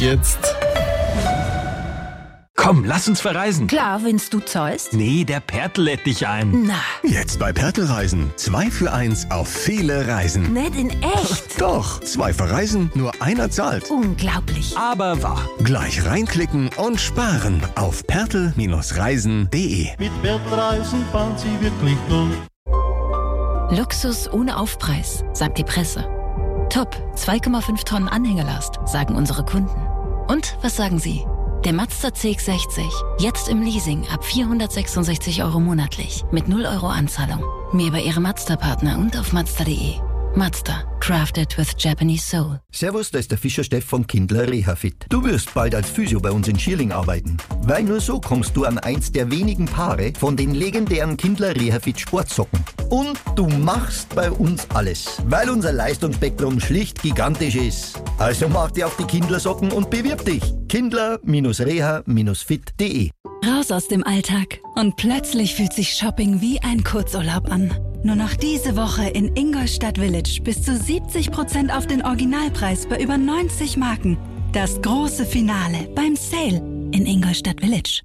jetzt. Komm, lass uns verreisen. Klar, wenn's du zahlst. Nee, der Pertl lädt dich ein. Na, Jetzt bei Pertl Reisen. 2 für 1 auf viele Reisen. nicht in echt. Doch, 2 verreisen, nur einer zahlt. Unglaublich. Aber wahr. Gleich reinklicken und sparen auf pertl-reisen.de. Mit Pertl Reisen fahren Sie wirklich durch. Luxus ohne Aufpreis, sagt die Presse. Top, 2,5 Tonnen Anhängerlast, sagen unsere Kunden. Und was sagen Sie? Der Mazda CX-60, jetzt im Leasing ab 466 € monatlich, mit 0 € Anzahlung. Mehr bei Ihrem Mazda-Partner und auf Mazda.de. Mazda, crafted with Japanese soul. Servus, da ist der Fischer Steff von Kindler Reha-Fit. Du wirst bald als Physio bei uns in Schierling arbeiten. Weil nur so kommst du an eins der wenigen Paare von den legendären Kindler Reha-Fit Sportsocken. Und du machst bei uns alles, weil unser Leistungsspektrum schlicht gigantisch ist. Also mach dir auf die Kindler-Socken und bewirb dich. Kindler-reha-fit.de. Raus aus dem Alltag. Und plötzlich fühlt sich Shopping wie ein Kurzurlaub an. Nur noch diese Woche in Ingolstadt Village bis zu 70% auf den Originalpreis bei über 90 Marken. Das große Finale beim Sale in Ingolstadt Village.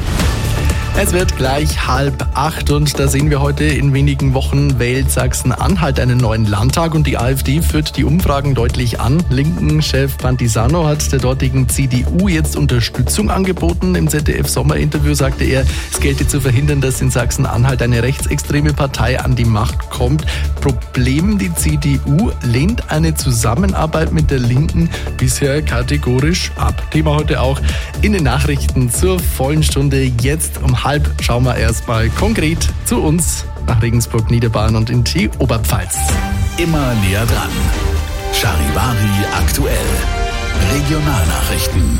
Es wird gleich 7:30 und da sehen wir heute in wenigen Wochen wählt Sachsen-Anhalt einen neuen Landtag und die AfD führt die Umfragen deutlich an. Linken-Chef Pantisano hat der dortigen CDU jetzt Unterstützung angeboten. Im ZDF-Sommerinterview sagte er, es gelte zu verhindern, dass in Sachsen-Anhalt eine rechtsextreme Partei an die Macht kommt. Problem, die CDU lehnt eine Zusammenarbeit mit der Linken bisher kategorisch ab. Thema heute auch in den Nachrichten zur vollen Stunde. Jetzt um 7:30 schauen wir erstmal konkret zu uns nach Regensburg, Niederbayern und in die Oberpfalz. Immer näher dran. Charivari aktuell. Regionalnachrichten.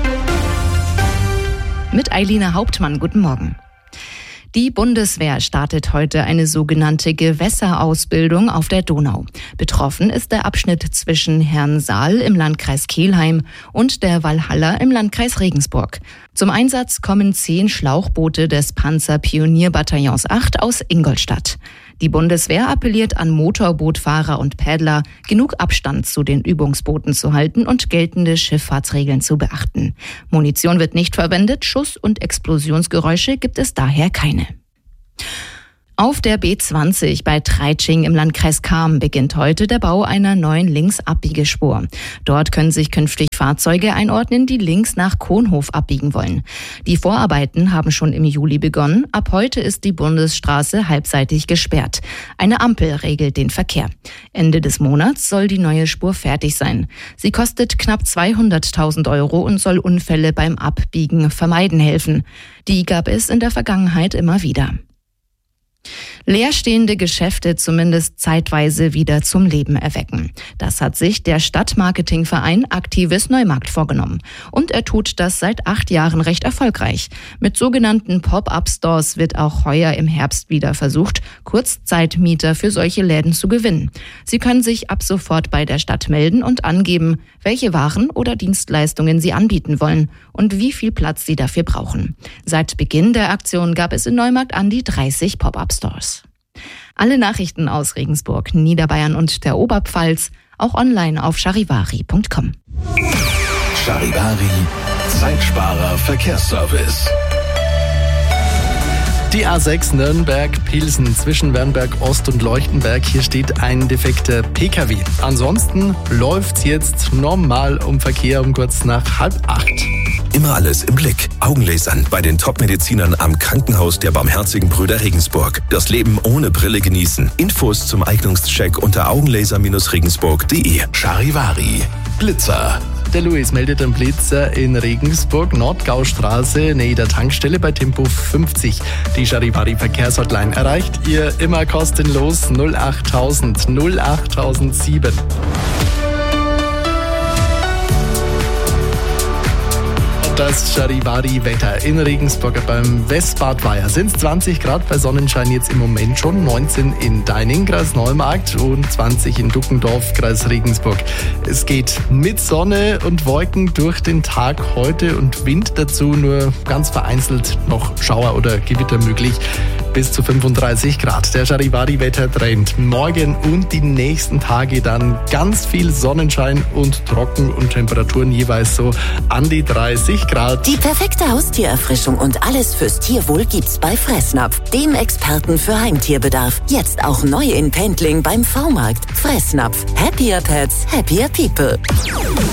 Mit Eilina Hauptmann, guten Morgen. Die Bundeswehr startet heute eine sogenannte Gewässerausbildung auf der Donau. Betroffen ist der Abschnitt zwischen Herrnsaal im Landkreis Kelheim und der Walhalla im Landkreis Regensburg. Zum Einsatz kommen 10 Schlauchboote des Panzerpionierbataillons 8 aus Ingolstadt. Die Bundeswehr appelliert an Motorbootfahrer und Paddler, genug Abstand zu den Übungsbooten zu halten und geltende Schifffahrtsregeln zu beachten. Munition wird nicht verwendet, Schuss- und Explosionsgeräusche gibt es daher keine. Auf der B20 bei Treitsching im Landkreis Cham beginnt heute der Bau einer neuen Linksabbiegerspur. Dort können sich künftig Fahrzeuge einordnen, die links nach Kohnhof abbiegen wollen. Die Vorarbeiten haben schon im Juli begonnen. Ab heute ist die Bundesstraße halbseitig gesperrt. Eine Ampel regelt den Verkehr. Ende des Monats soll die neue Spur fertig sein. Sie kostet knapp 200.000 € und soll Unfälle beim Abbiegen vermeiden helfen. Die gab es in der Vergangenheit immer wieder. Leerstehende Geschäfte zumindest zeitweise wieder zum Leben erwecken. Das hat sich der Stadtmarketingverein Aktives Neumarkt vorgenommen. Und er tut das seit 8 Jahren recht erfolgreich. Mit sogenannten Pop-up-Stores wird auch heuer im Herbst wieder versucht, Kurzzeitmieter für solche Läden zu gewinnen. Sie können sich ab sofort bei der Stadt melden und angeben, welche Waren oder Dienstleistungen sie anbieten wollen und wie viel Platz sie dafür brauchen. Seit Beginn der Aktion gab es in Neumarkt an die 30 Pop-up-Stores. Alle Nachrichten aus Regensburg, Niederbayern und der Oberpfalz auch online auf charivari.com. Charivari, Zeitsparer Verkehrsservice. Die A6 Nürnberg-Pilsen zwischen Wernberg Ost und Leuchtenberg. Hier steht ein defekter PKW. Ansonsten läuft's jetzt normal um Verkehr um kurz nach 7:30. Immer alles im Blick. Augenlasern bei den Top-Medizinern am Krankenhaus der Barmherzigen Brüder Regensburg. Das Leben ohne Brille genießen. Infos zum Eignungscheck unter augenlaser-regensburg.de. Charivari. Blitzer. Der Luis meldet einen Blitzer in Regensburg, Nordgaustraße, nähe der Tankstelle bei Tempo 50. Die Charivari Verkehrshotline erreicht ihr immer kostenlos 08000 08007. Das Charivari-Wetter in Regensburg beim Westbad Weiher sind es 20 Grad bei Sonnenschein jetzt im Moment schon, 19 in Deining, Kreis Neumarkt und 20 in Duckendorf, Kreis Regensburg. Es geht mit Sonne und Wolken durch den Tag heute und Wind dazu, nur ganz vereinzelt noch Schauer oder Gewitter möglich. bis zu 35 Grad. Der Charivari-Wettertrend. Morgen und die nächsten Tage dann ganz viel Sonnenschein und trocken und Temperaturen jeweils so an die 30 Grad. Die perfekte Haustiererfrischung und alles fürs Tierwohl gibt's bei Fressnapf, dem Experten für Heimtierbedarf. Jetzt auch neu in Pendling beim V-Markt. Fressnapf. Happier Pets, happier people.